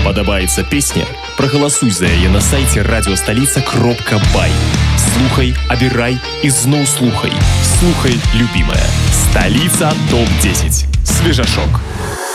Падабаецца песня? Прагаласуй за яе на сайце радиостолица.бай. Слухай, абірай і зноў слухай. Слухай, любимая. Столица ТОП-10. Свежашок.